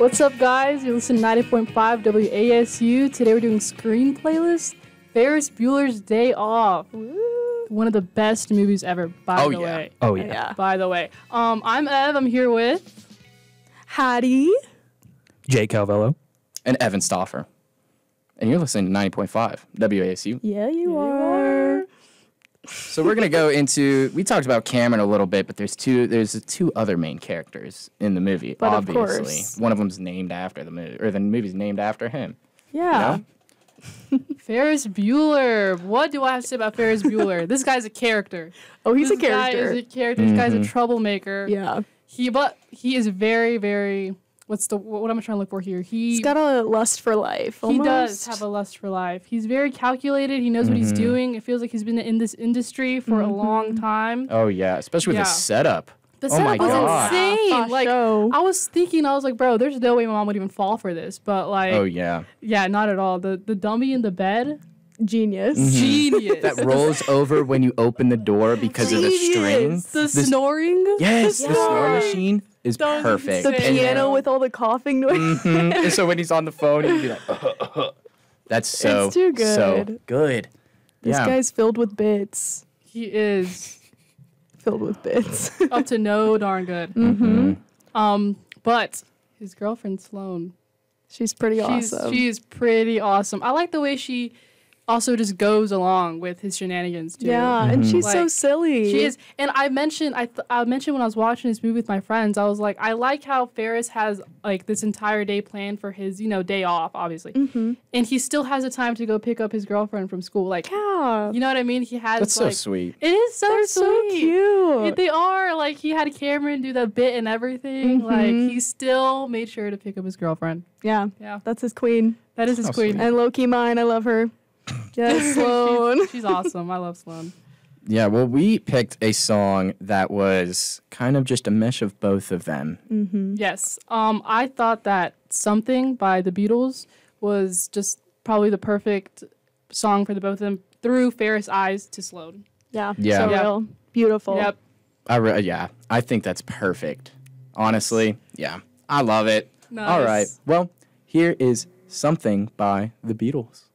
What's up, guys? You're listening to 90.5 WASU. Today we're doing Screen Playlist. Ferris Bueller's Day Off. Woo. One of the best movies ever, by the way. Oh, yeah. By the way. I'm Ev. I'm here with... Hattie. Jake Calvello. And Evan Stauffer. And you're listening to 90.5 WASU. Yeah, you are. So we're going to go into, we talked about Cameron a little bit, but there's two other main characters in the movie, But obviously. of course. One of them's named after the movie, or the movie's named after him. Yeah. You know? Ferris Bueller. What do I have to say about Ferris Bueller? This guy's a character. Oh, he's This a character. Guy is a character. This guy's a troublemaker. Yeah. He is very, very... what am I trying to look for here? He's got a lust for life. He Almost. does have a lust for life. He's very calculated. He knows what he's doing. It feels like he's been in this industry for a long time. Oh, yeah, especially with the setup. The Oh my setup was God. insane. Yeah, Like, show. I was thinking, I was like, bro, there's no way my mom would even fall for this. But like, Oh, yeah. yeah, not at all. The dummy in the bed, Genius. genius. That rolls over when you open the door because of the string. The snoring. Yes, the snore Yes. machine is That was perfect. The insane. piano with all the coughing noise. And so when he's on the phone, he'd be like, that's so, It's too so good. good. This Yeah. guy's filled with bits. He is Filled with bits. up to no darn good. But his girlfriend Sloane. She's pretty awesome. She's pretty awesome. I like the way she also just goes along with his shenanigans too. yeah, and she's so Like, silly. She is, and I mentioned when I was watching this movie with my friends, I was like, I like how Ferris has like this entire day planned for his, day off, obviously, and he still has the time to go pick up his girlfriend from school. Like, Yeah. you know what I mean? He has. That's so sweet. It is so They're sweet. so cute. They are. Like, he had Cameron do the bit and everything. Like, he still made sure to pick up his girlfriend. Yeah. Yeah, That's his queen. that is his How queen. sweet. And low-key mine. I love her. Yes, Sloane. She's awesome. I love Sloane. Yeah, well, we picked a song that was kind of just a mesh of both of them. Yes. I thought that Something by the Beatles was just probably the perfect song for the both of them through Ferris' eyes to Sloane. Yeah. Yeah. So Yep. real. Beautiful. Yep. Yeah, I think that's perfect. Honestly, yeah, I love it. Nice. All right, well, here is Something by the Beatles.